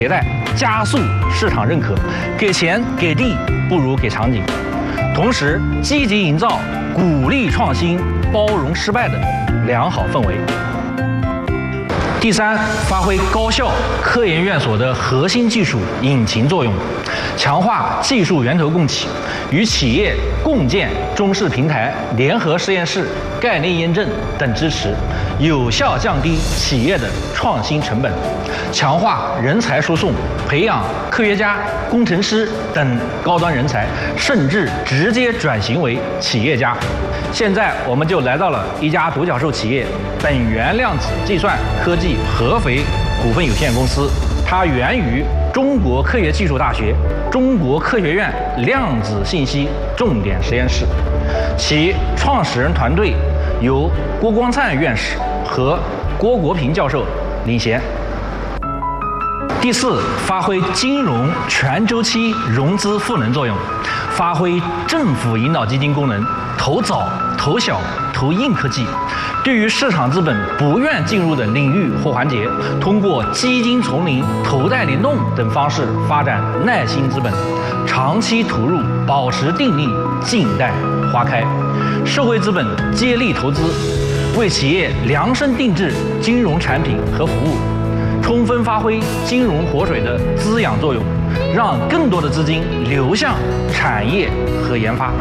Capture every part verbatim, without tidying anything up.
迭代，加速市场认可。给钱给地不如给场景，同时积极营造鼓励创新、包容失败的良好氛围。第三，发挥高校科研院所的核心技术引擎作用，强化技术源头供给，与企业共建中试平台、联合实验室、概念验证等支持，有效降低企业的创新成本，强化人才输送，培养科学家、工程师等高端人才，甚至直接转型为企业家。现在我们就来到了一家独角兽企业——本源量子计算科技合肥股份有限公司。它源于中国科学技术大学、中国科学院量子信息重点实验室，其创始人团队由郭光灿院士和郭国平教授领衔。第四，发挥金融全周期融资赋能作用，发挥政府引导基金功能，投早、投小、投硬科技。对于市场资本不愿进入的领域或环节，通过基金丛林、头戴联动等方式发展耐心资本，长期投入，保持定力，静待花开。社会资本接力投资，为企业量身定制金融产品和服务，充分发挥金融活水的滋养作用，让更多的资金流向产业和研发。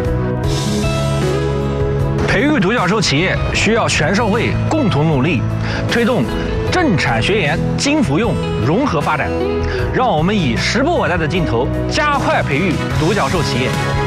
培育独角兽企业需要全社会共同努力，推动政产学研金服用融合发展。让我们以时不我待的劲头，加快培育独角兽企业。